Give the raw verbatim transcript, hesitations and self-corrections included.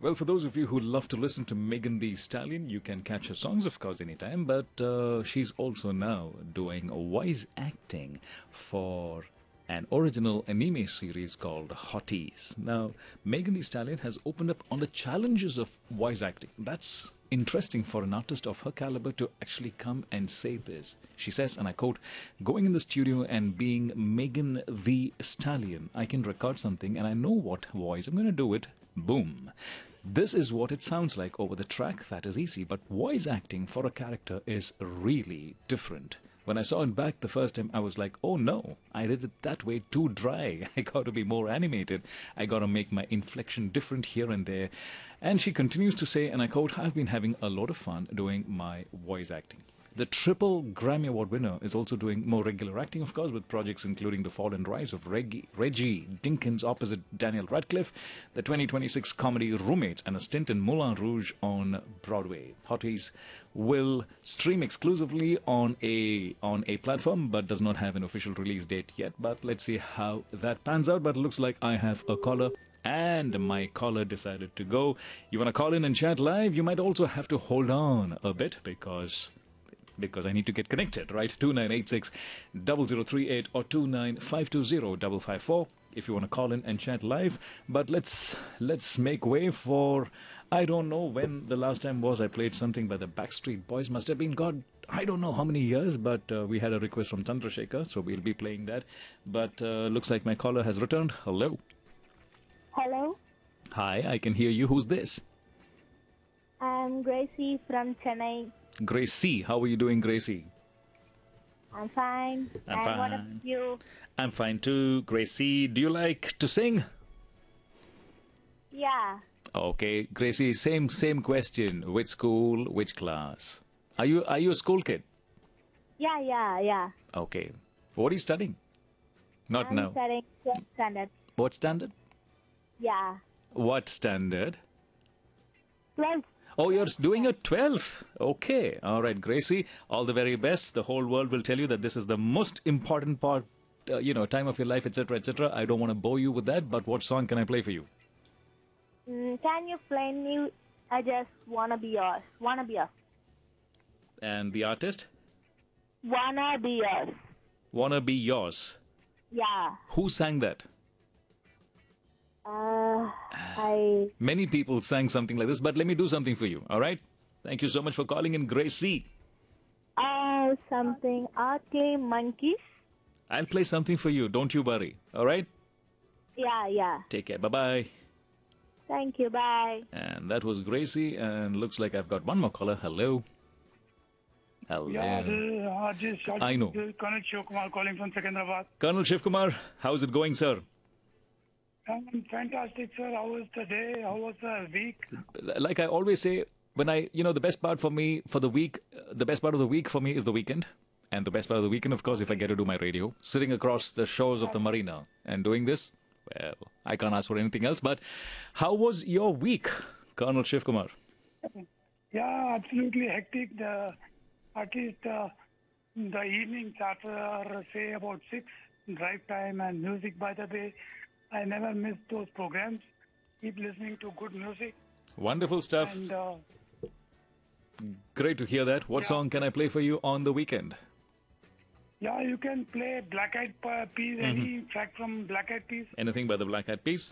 Well, for those of you who love to listen to Megan Thee Stallion, you can catch her songs, of course, anytime. But uh, she's also now doing a voice acting for an original anime series called Hotties. Now, Megan Thee Stallion has opened up on the challenges of voice acting. That's interesting for an artist of her caliber to actually come and say this. She says, and I quote, "Going in the studio and being Megan Thee Stallion, I can record something and I know what voice I'm going to do it. Boom. This is what it sounds like over the track. That is easy. But voice acting for a character is really different." When I saw it back the first time, I was like, oh no, I did it that way too dry. I got to be more animated. I got to make my inflection different here and there. And she continues to say, and I quote, "I've been having a lot of fun doing my voice acting." The triple Grammy Award winner is also doing more regular acting, of course, with projects including The Fall and Rise of Reggie, Reggie Dinkins opposite Daniel Radcliffe, the twenty twenty-six comedy Roommates, and a stint in Moulin Rouge on Broadway. Hotties will stream exclusively on a on a platform, but does not have an official release date yet. But let's see how that pans out. But it looks like I have a caller. And my caller decided to go. You want to call in and chat live? You might also have to hold on a bit because... because I need to get connected, right? two nine eight six, zero zero three eight or two nine five two zero five five four if you want to call in and chat live. But let's let's make way for, I don't know when the last time was I played something by the Backstreet Boys. Must have been, God, I don't know how many years, but uh, we had a request from Chandrasekhar, so we'll be playing that. But uh, looks like my caller has returned. Hello. Hello. Hi, I can hear you. Who's this? I'm Gracie from Chennai. Gracie. How are you doing, Gracie? I'm fine. I'm and fine. What about you? I'm fine too. Gracie, do you like to sing? Yeah. Okay, Gracie, same same question. Which school, which class? Are you are you a school kid? Yeah, yeah, yeah. Okay. What are you studying? Not I'm now. studying twelfth standard. What standard? Yeah. What standard? twelfth. Oh, you're doing your twelfth. Okay. All right, Gracie, all the very best. The whole world will tell you that this is the most important part, uh, you know, time of your life, et cetera, et cetera. I don't want to bore you with that, but what song can I play for you? Mm, can you play me? I just wanna be yours. Wanna be yours. And the artist? Wanna be yours. Wanna Be Yours. Yeah. Who sang that? Uh, I. Many people sang something like this, but let me do something for you, all right? Thank you so much for calling in, Gracie. Oh, something. Arclay Monkeys. I'll play something for you, don't you worry, all right? Yeah, yeah. Take care, bye-bye. Thank you. Bye. And that was Gracie, and looks like I've got one more caller. Hello. Hello. Yeah, this, uh, this, uh, I know. This is Colonel Shiv Kumar calling from Secunderabad. Colonel Shiv Kumar, how's it going, sir? Um, fantastic, sir. How was the day? How was the week? Like I always say, when I, you know, the best part for me, for the week, uh, the best part of the week for me is the weekend. And the best part of the weekend, of course, if I get to do my radio, sitting across the shores of the marina and doing this, well, I can't ask for anything else. But how was your week, Colonel Shiv Kumar? Yeah, absolutely hectic. The, at least uh, the evenings after, say, about six, drive time and music, by the way. I never miss those programs. Keep listening to good music. Wonderful stuff. And uh, Great to hear that. What Yeah. song can I play for you on the weekend? yeah, you can play Black Eyed Peas, any track from Black Eyed Peas. Anything by the Black Eyed Peas?